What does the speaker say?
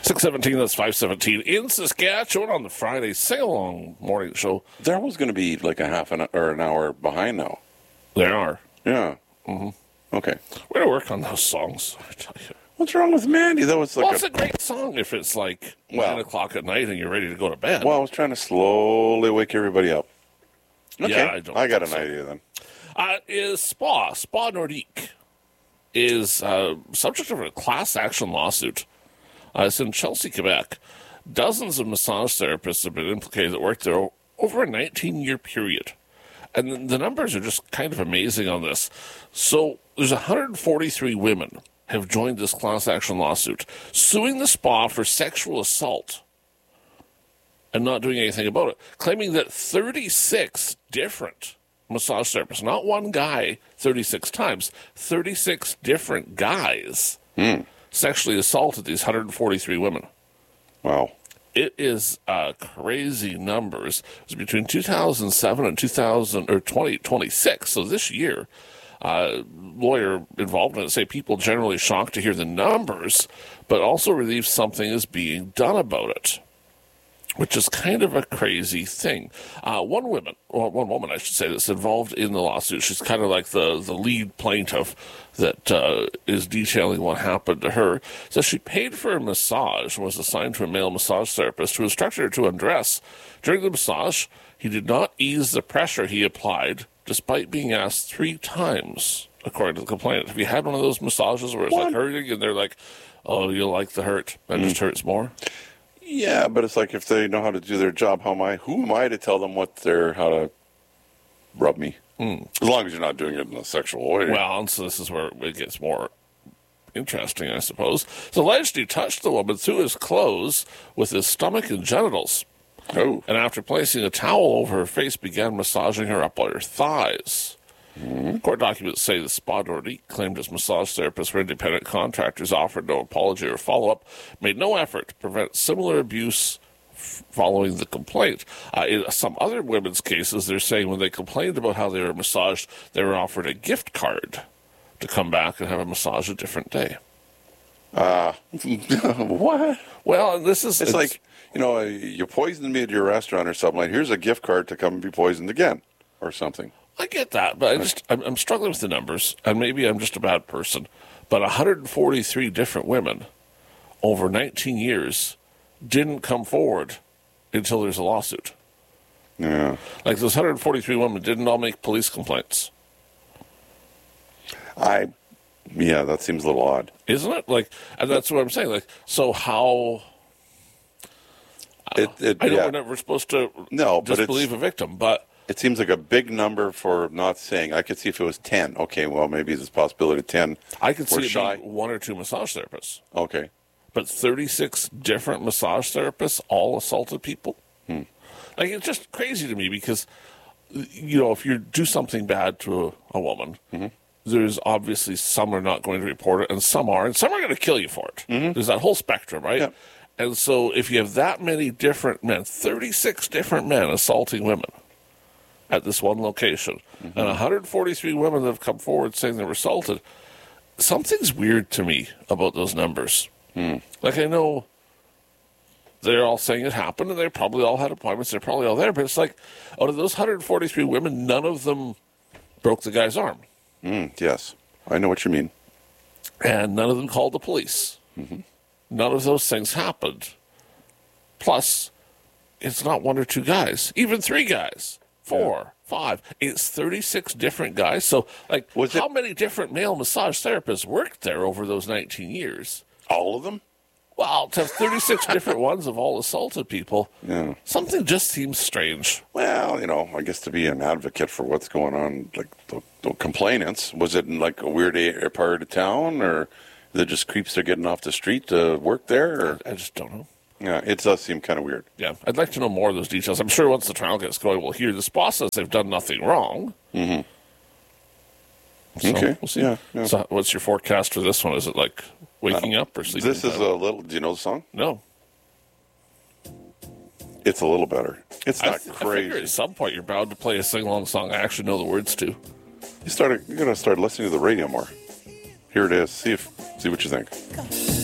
6:17, that's 5:17 in Saskatchewan on the Friday sing-along morning show. There was going to be like a half an hour behind now. There are. Yeah. Mm-hmm. Okay. We're going to work on those songs, I tell you. What's wrong with Mandy? That was like it's a great song if it's like 9 o'clock at night and you're ready to go to bed. Well, I was trying to slowly wake everybody up. Okay. Yeah, I got an idea then. Is Spa Nordique is subject of a class action lawsuit. It's in Chelsea, Quebec. Dozens of massage therapists have been implicated that worked there over a 19-year period. And the numbers are just kind of amazing on this. So there's 143 women have joined this class action lawsuit, suing the spa for sexual assault and not doing anything about it, claiming that 36 different massage therapists, not one guy 36 times, 36 different guys sexually assaulted these 143 women. Wow. It is crazy numbers. It was between 2007 and 2026, so this year. Lawyer involved in it say people generally shocked to hear the numbers, but also relieved something is being done about it, which is kind of a crazy thing. One woman, I should say, that's involved in the lawsuit. She's kind of like the lead plaintiff that is detailing what happened to her. Says she paid for a massage and was assigned to a male massage therapist who instructed her to undress. During the massage, he did not ease the pressure he applied, despite being asked 3 times, according to the complainant. Have you had one of those massages where it's like hurting and they're like, oh, you'll like the hurt, and it just hurts more? Yeah, but it's like if they know how to do their job, who am I to tell them how to rub me? As long as you're not doing it in a sexual way. Well, and so this is where it gets more interesting, I suppose. It's alleged he touched the woman through his clothes with his stomach and genitals. Oh. And after placing a towel over her face, began massaging her up on her thighs. Court documents say the Spa Nordique claimed his massage therapists were independent contractors, offered no apology or follow-up, made no effort to prevent similar abuse following the complaint. In some other women's cases, they're saying when they complained about how they were massaged, they were offered a gift card to come back and have a massage a different day. What? Well, it's like, you poisoned me at your restaurant or something. Like, here's a gift card to come and be poisoned again or something. I get that, but I'm struggling with the numbers, and maybe I'm just a bad person, but 143 different women over 19 years didn't come forward until there's a lawsuit. Yeah. Like those 143 women didn't all make police complaints. Yeah, that seems a little odd. Isn't it? Like, and that's what I'm saying. Like, so how... I know we're never supposed to disbelieve a victim, but... It seems like a big number for not saying. I could see if it was 10. Okay, well, maybe there's a possibility of 10. I could see it being 1 or 2 massage therapists. Okay. But 36 different massage therapists all assaulted people? Like, it's just crazy to me because, if you do something bad to a woman, there's obviously some are not going to report it, and some are going to kill you for it. There's that whole spectrum, right? Yeah. And so if you have that many different men, 36 different men assaulting women at this one location, and 143 women that have come forward saying they were assaulted, something's weird to me about those numbers. Like, I know they're all saying it happened, and they probably all had appointments, they're probably all there, but it's like, out of those 143 women, none of them broke the guy's arm. Yes, I know what you mean. And none of them called the police. None of those things happened. Plus, it's not 1 or 2 guys, even 3 guys. 4, 5. It's 36 different guys. So, like, how many different male massage therapists worked there over those 19 years? All of them? Well, to have 36 different ones have all assaulted people, something just seems strange. Well, I guess to be an advocate for what's going on, like the complainants, was it in like a weird part of town, or are there just creeps that are getting off the street to work there? Or? I just don't know. Yeah, it does seem kind of weird. Yeah, I'd like to know more of those details. I'm sure once the trial gets going, we'll hear the spa says they've done nothing wrong. So, okay, we'll see. Yeah. So what's your forecast for this one? Is it like waking up or sleeping? This is a little... Do you know the song? No. It's a little better. It's not crazy. I figure at some point you're bound to play a sing-along song I actually know the words to. You're going to start listening to the radio more. Here it is. See what you think.